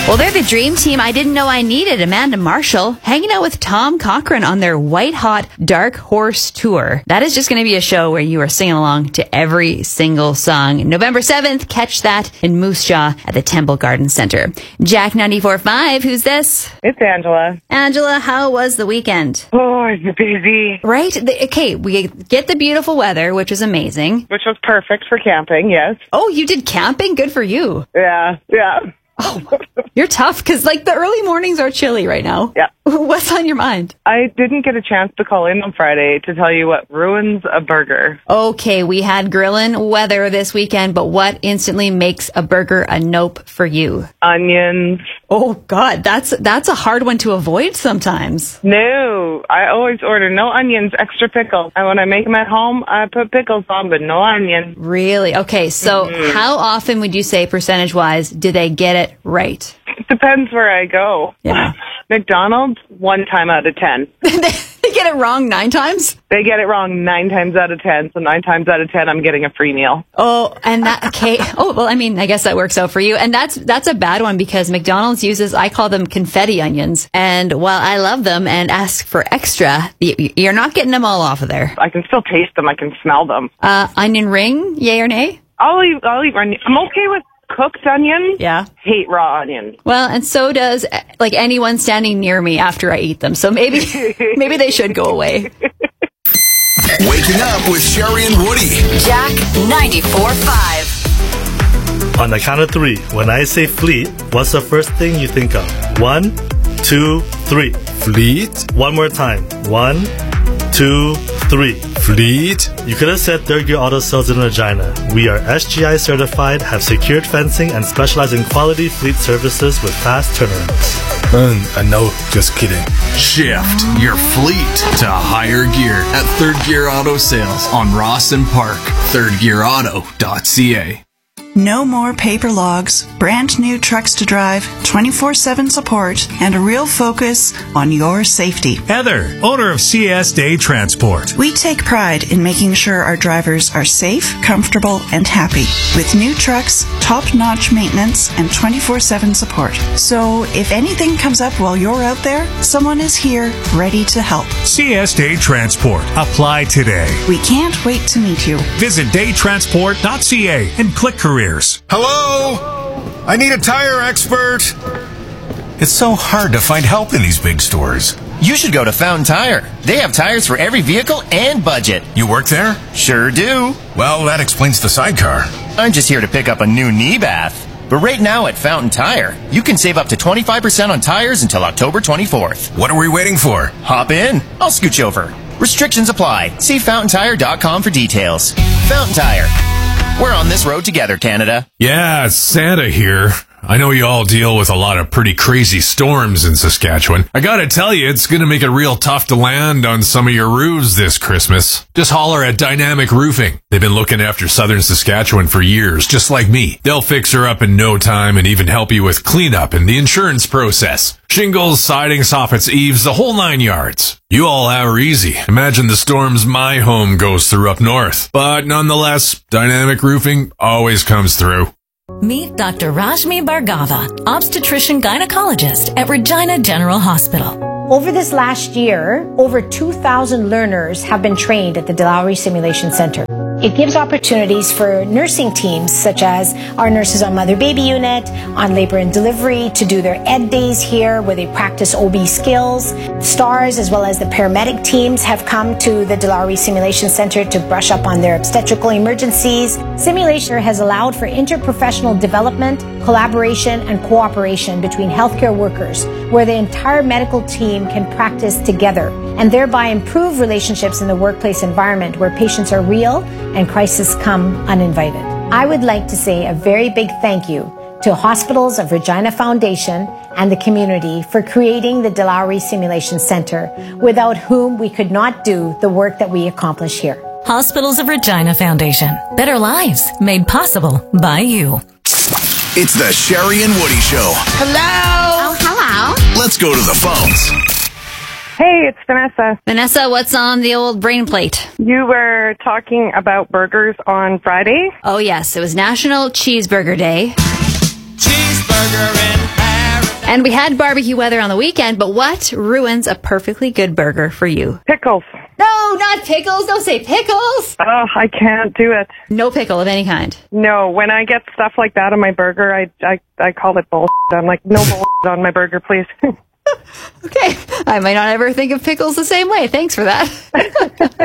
Well, they're the dream team I didn't know I needed. Amanda Marshall hanging out with Tom Cochrane on their White Hot Dark Horse tour. That is just going to be a show where you are singing along to every single song. November 7th, catch that in Moose Jaw at the Temple Garden Center. Jack 94.5, who's this? It's Angela. Angela, how was the weekend? Oh, it's busy. Right? Okay, we get the beautiful weather, which was amazing. Which was perfect for camping, yes. Oh, you did camping? Good for you. Yeah. Oh, you're tough because the early mornings are chilly right now. Yeah. What's on your mind? I didn't get a chance to call in on Friday to tell you what ruins a burger. Okay, we had grillin' weather this weekend, but what instantly makes a burger a nope for you? Onions. Oh, God, that's a hard one to avoid sometimes. No, I always order no onions, extra pickle. And when I make them at home, I put pickles on, but no onion. Really? Okay, so how often would you say, percentage-wise, do they get it right? It depends where I go. Yeah. McDonald's, 1 time out of 10. They get it wrong 9 times? They get it wrong 9 times out of 10. So 9 times out of 10, I'm getting a free meal. Oh, and that, okay. Oh, well, I mean, I guess that works out for you. And that's a bad one because McDonald's uses, I call them confetti onions. And while I love them and ask for extra, you're not getting them all off of there. I can still taste them. I can smell them. Onion ring, yay or nay? I'll eat onion. I'm okay with cooked onions. Yeah. Hate raw onions. Well, and so does anyone standing near me after I eat them. So maybe they should go away. Waking up with Sherry and Woody. Jack 94.5. On the count of 3, when I say fleet, what's the first thing you think of? 1, 2, 3. Fleet? One more time. 1, 2, 3. Fleet? You could have said Third Gear Auto Sales in Regina. We are SGI certified, have secured fencing, and specialize in quality fleet services with fast turnarounds. No, just kidding. Shift your fleet to higher gear at Third Gear Auto Sales on Ross and Park. thirdgearauto.ca. No more paper logs, brand new trucks to drive, 24/7 support, and a real focus on your safety. Heather, owner of CS Day Transport. We take pride in making sure our drivers are safe, comfortable, and happy. With new trucks, top-notch maintenance, and 24/7 support. So if anything comes up while you're out there, someone is here ready to help. CS Day Transport. Apply today. We can't wait to meet you. Visit daytransport.ca and click careers. Hello? I need a tire expert. It's so hard to find help in these big stores. You should go to Fountain Tire. They have tires for every vehicle and budget. You work there? Sure do. Well, that explains the sidecar. I'm just here to pick up a new knee bath. But right now at Fountain Tire, you can save up to 25% on tires until October 24th. What are we waiting for? Hop in. I'll scooch over. Restrictions apply. See fountaintire.com for details. Fountain Tire. We're on this road together, Canada. Yeah, it's Santa here. I know you all deal with a lot of pretty crazy storms in Saskatchewan. I gotta tell you, it's gonna make it real tough to land on some of your roofs this Christmas. Just holler at Dynamic Roofing. They've been looking after southern Saskatchewan for years, just like me. They'll fix her up in no time and even help you with cleanup and the insurance process. Shingles, siding, soffits, eaves, the whole 9 yards. You all have her easy. Imagine the storms my home goes through up north. But nonetheless, Dynamic Roofing always comes through. Meet Dr. Rashmi Bhargava, obstetrician gynecologist at Regina General Hospital. Over this last year, over 2,000 learners have been trained at the De Lowry Simulation Center. It gives opportunities for nursing teams, such as our nurses on Mother-Baby Unit, on labor and delivery, to do their ed days here where they practice OB skills. STARS, as well as the paramedic teams, have come to the De Lowry Simulation Center to brush up on their obstetrical emergencies. Simulation has allowed for interprofessional development, collaboration, and cooperation between healthcare workers, where the entire medical team can practice together and thereby improve relationships in the workplace environment where patients are real and crises come uninvited. I would like to say a very big thank you to Hospitals of Regina Foundation and the community for creating the De Lowry Simulation Center, without whom we could not do the work that we accomplish here. Hospitals of Regina Foundation. Better lives made possible by you. It's the Sherry and Woody Show. Hello. Oh, hello. Let's go to the phones. Hey, it's Vanessa. Vanessa, what's on the old brain plate? You were talking about burgers on Friday. Oh, yes. It was National Cheeseburger Day. Cheeseburger in Paris. And we had barbecue weather on the weekend, but what ruins a perfectly good burger for you? Pickles. No, not pickles. Don't say pickles. Oh, I can't do it. No pickle of any kind. No, when I get stuff like that on my burger, I call it bullshit. I'm like, no bullshit on my burger, please. Okay. I might not ever think of pickles the same way. Thanks for that.